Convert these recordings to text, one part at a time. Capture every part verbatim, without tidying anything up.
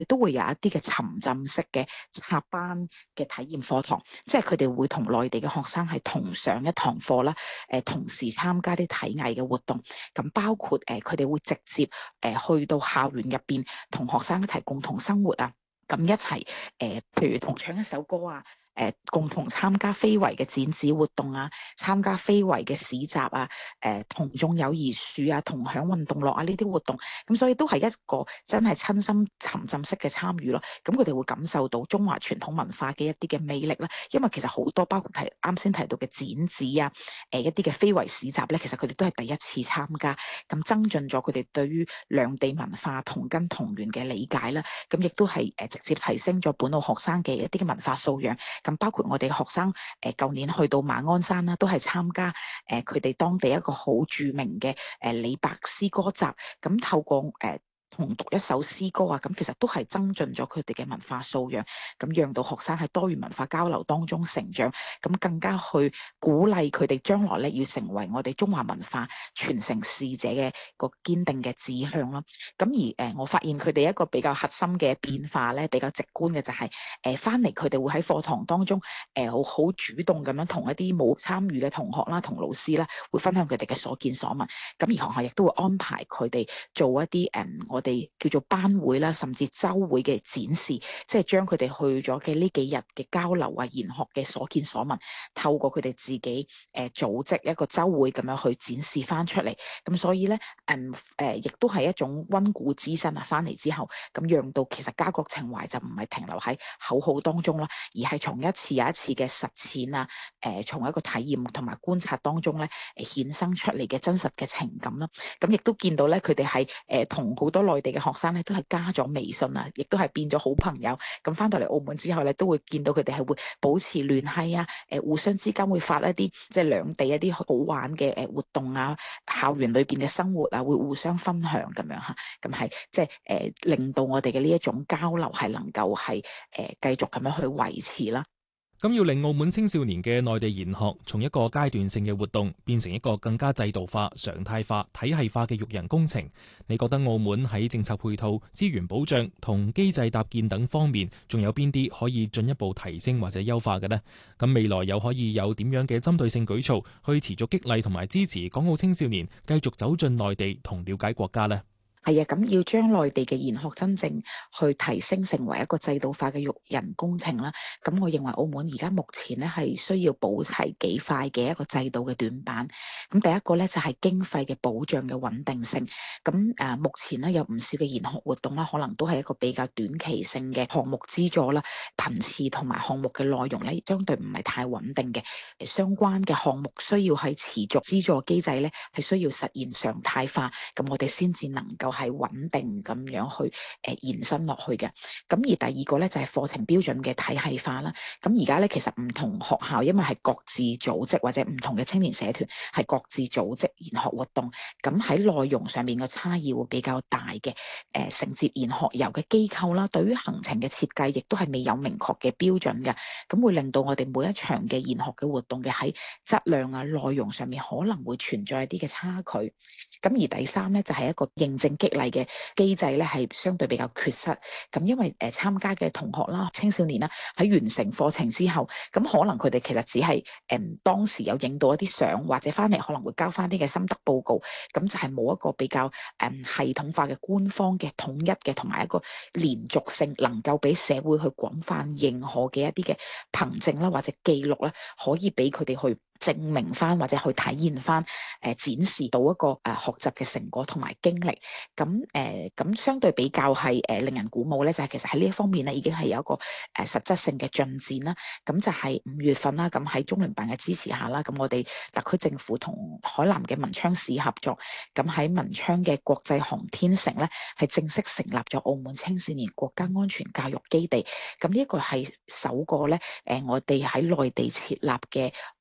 都會有一啲嘅沉浸式嘅插班嘅體驗課堂，即係佢哋會同內地嘅學生係同上一堂課啦，誒、呃、同時參加啲體藝嘅活動，咁包括誒佢哋會直接誒、呃、去到校園入邊同學生一齊共同生活啊，咁一齊誒、呃、譬如同唱一首歌啊。誒、呃、共同參加非遺嘅展示活動啊，參加非遺嘅市集啊，誒、呃、同種友誼樹啊，同享運動樂啊呢啲活動，咁所以都係一個真係親身沉浸式嘅參與咯。咁佢哋會感受到中華傳統文化嘅一啲嘅魅力啦。因為其實好多包括提啱先提到嘅展紙啊，誒、呃、一啲嘅非遺市集咧，其實佢哋都係第一次參加，咁增進咗佢哋對於兩地文化同根同源嘅理解啦。咁亦都係誒直接提升咗本澳學生嘅一啲嘅文化素養。咁包括我哋學生誒舊年去到馬鞍山啦，都係參加誒佢哋當地一個好著名嘅誒李白詩歌集，咁透過誒、呃同讀一首詩歌啊，咁其實都係增進咗佢哋嘅文化素養，咁讓到學生喺多元文化交流當中成長，咁更加去鼓勵佢哋將來咧要成為我哋中華文化傳承使者嘅個堅定嘅志向咯。咁而誒，我發現佢哋一個比較核心嘅變化咧，比較直觀嘅就係誒翻嚟佢哋會喺課堂當中誒好好主動咁樣同一啲冇參與嘅同學啦、同老師啦，會分享佢哋嘅所見所聞。咁而學校亦都會安排佢哋做一啲誒、嗯、我哋叫做班會啦，甚至週會嘅展示，即係將佢哋去咗嘅呢幾日嘅交流啊、研學嘅所見所聞，透過佢哋自己誒、呃、組織一個週會咁樣去展示翻出嚟。咁所以咧，誒誒亦都係一種溫故知新啊！翻嚟之後，咁讓到其實家國情懷就唔係停留喺口號當中啦，而係從一次又一次嘅實踐啊，誒、呃、從一個體驗同埋觀察當中咧，誒衍生出嚟嘅真實嘅情感啦。咁亦都見到咧，佢哋係誒同好多內地嘅學生咧，都係加咗微信啊，亦都係變咗好朋友。咁翻到嚟澳門之後咧，都會見到佢哋係會保持聯繫啊，誒、呃、互相之間會發一啲即係兩地一啲好玩嘅誒活動啊，校園裏邊嘅生活啊，會互相分享咁樣嚇。咁係即係誒令到我哋嘅呢一種交流係能夠係誒、呃、繼續咁樣去維持啦。 咁要令澳門青少年嘅內地研學從一個階段性嘅活動變成一個更加制度化、常態化、體系化嘅育人工程，你覺得澳門喺政策配套、資源保障同機制搭建等方面，仲有邊啲可以進一步提升或者優化嘅呢？咁未來又可以有點樣嘅針對性舉措去持續激勵同埋支持港澳青少年繼續走進內地同了解國家呢？ 係啊，咁要將內地嘅研學真正去提升成為一個制度化嘅育人工程啦。咁我認為澳門而家目前咧係需要補齊幾塊嘅一個制度嘅短板。咁第一個咧就係經費嘅保障嘅穩定性。咁誒、呃、目前咧有唔少嘅研學活動啦，可能都係一個比較短期性嘅項目資助啦，頻次同埋項目嘅內容咧相對唔係太穩定嘅。相關嘅項目需要係持續資助機制咧係需要實現常態化，咁我哋先至能夠係穩定咁樣去誒、呃、延伸落去嘅。咁而第二個咧就係、是、課程標準嘅體系化啦。咁而家咧其實唔同學校因為係各自組織或者唔同嘅青年社團係各自組織研學活動，咁喺內容上面嘅差異會比較大嘅。誒、呃、承接研學遊嘅機構啦，對於行程嘅設計亦都係未有明確嘅標準嘅，咁會令到我哋每一場嘅研學嘅活動嘅喺質量啊內容上面可能會存在一啲嘅差距。咁而第三咧就係、是、一個認證激勵嘅機制咧，係相對比較缺失。咁因為誒、呃、參加嘅同學啦、青少年啦，喺完成課程之後，咁可能佢哋其實只係誒、嗯、當時有影到一啲相，或者翻嚟可能會交翻啲嘅心得報告，咁就係冇一個比較誒、嗯、系統化嘅官方嘅統一嘅，同埋一個連續性，能夠俾社會去廣泛認可嘅一啲嘅憑證啦，或者記錄啦，可以俾佢哋去證明翻或者去體驗翻，誒、呃、展示到一個誒、呃、學習嘅成果同埋經歷。咁誒咁相對比較係誒、呃、令人鼓舞咧，就係、是、其實喺呢一方面咧已經係有一個誒、呃、實質性嘅進展啦。咁就係五月份啦，咁喺中聯辦嘅支持下啦，咁我哋特區政府同海南嘅文昌市合作，咁喺文昌嘅國際航天城咧係正式成立咗澳門青少年國家安全教育基地。咁呢一個係首個咧誒、呃、我哋喺內地設立嘅澳門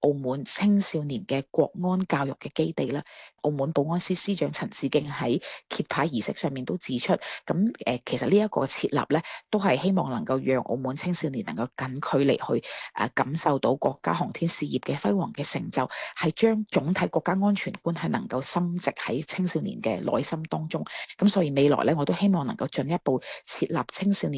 青少年嘅國安教育嘅基地啦。澳門保安司司長陳志敬喺揭牌儀式上面都指出，咁誒、呃、其實呢一個設立咧，都係希望能夠讓澳門青少年能夠近距離去誒、呃、感受到國家航天事業嘅輝煌嘅成就，係將總體國家安全觀係能夠深植喺青少年嘅內心當中。咁所以未來咧，我都希望能夠進一步設立青少年